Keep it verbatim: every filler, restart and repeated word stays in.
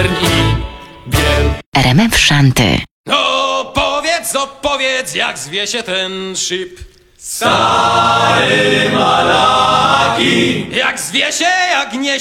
R M F Szanty. No powiedz, opowiedz, jak zwie się ten szyb. Stary malaki, Jak zwie się, jak nie